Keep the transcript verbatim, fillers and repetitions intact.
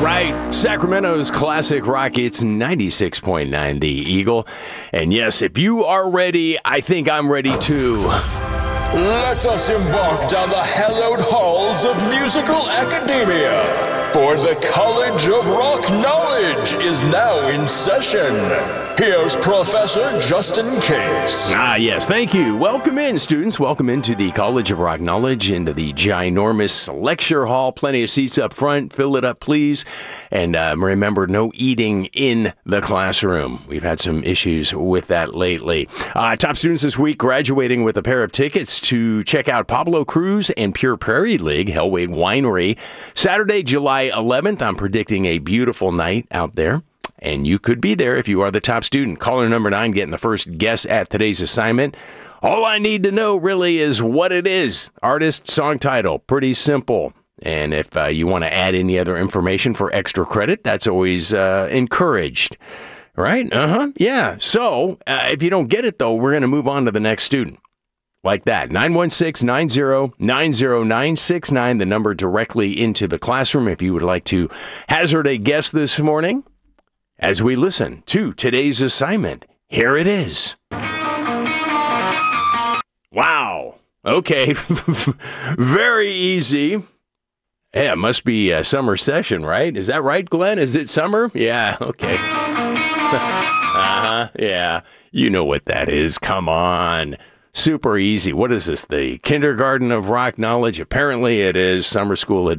right, Sacramento's classic rock, it's ninety-six point nine The Eagle. And yes, if you are ready, I think I'm ready too. Let us embark down the hallowed halls of musical academia, for the College of Rock Knowledge is now in session. Here's Professor Justin Case. Ah, yes, thank you. Welcome in, students. Welcome into the College of Rock Knowledge, into the ginormous lecture hall. Plenty of seats up front. Fill it up, please. And um, remember, no eating in the classroom. We've had some issues with that lately. Uh, top students this week graduating with a pair of tickets to check out Pablo Cruz and Pure Prairie League, Hellweg Winery. Saturday, July eleventh. I'm predicting a beautiful night out there. And you could be there if you are the top student. Caller number nine getting the first guess at today's assignment. All I need to know really is what it is. Artist, song title, pretty simple. And if uh, you want to add any other information for extra credit, that's always uh, encouraged. Right? Uh-huh. Yeah. So uh, if you don't get it, though, we're going to move on to the next student. Like that. nine one six, nine zero, nine zero nine six nine, the number directly into the classroom if you would like to hazard a guess this morning. As we listen to today's assignment, here it is. Wow. Okay. Very easy. Yeah, it must be a summer session, right? Is that right, Glenn? Is it summer? Yeah, okay. uh-huh, yeah. You know what that is. Come on. Super easy. What is this? The kindergarten of rock knowledge? Apparently it is. Summer school